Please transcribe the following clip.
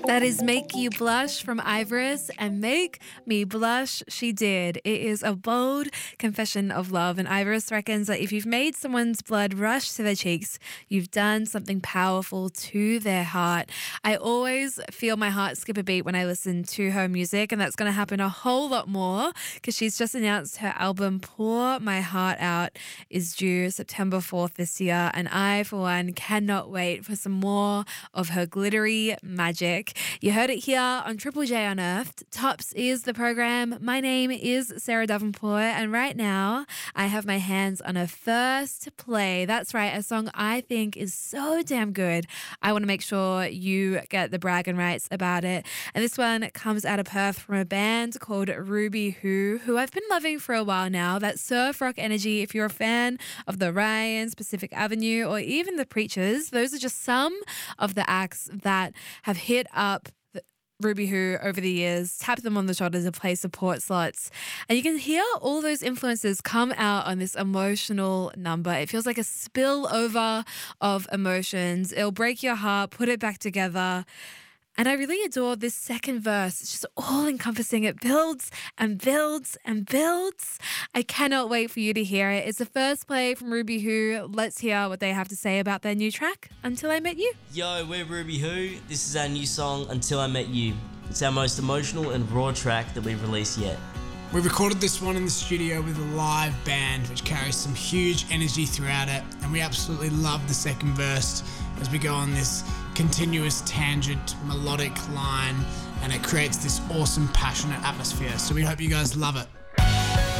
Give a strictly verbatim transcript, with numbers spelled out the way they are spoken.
That is Make You Blush from Ivorous, and Make Me Blush she did. It is a bold confession of love, and Ivorous reckons that if you've made someone's blood rush to their cheeks, you've done something powerful to their heart. I always feel my heart skip a beat when I listen to her music, and that's going to happen a whole lot more because she's just announced her album Pour My Heart Out is due September fourth this year, and I, for one, cannot wait for some more of her glittery magic. You heard it here on Triple J Unearthed. Tops is the program. My name is Sarah Davenport, and right now I have my hands on a first play. That's right, a song I think is so damn good. I want to make sure you get the bragging rights about it. And this one comes out of Perth from a band called Ruby Who, who I've been loving for a while now. That surf rock energy. If you're a fan of the Ryans, Pacific Avenue, or even the Preachers, those are just some of the acts that have hit up Ruby Who over the years, tap them on the shoulders and play support slots. And you can hear all those influences come out on this emotional number. It feels like a spillover of emotions. It'll break your heart, put it back together. And I really adore this second verse. It's just all encompassing. It builds and builds and builds. I cannot wait for you to hear it. It's the first play from Ruby Who. Let's hear what they have to say about their new track, Until I Met You. Yo, we're Ruby Who. This is our new song, Until I Met You. It's our most emotional and raw track that we've released yet. We recorded this one in the studio with a live band, which carries some huge energy throughout it, and we absolutely love the second verse as we go on this continuous tangent melodic line, and it creates this awesome passionate atmosphere. So we hope you guys love it.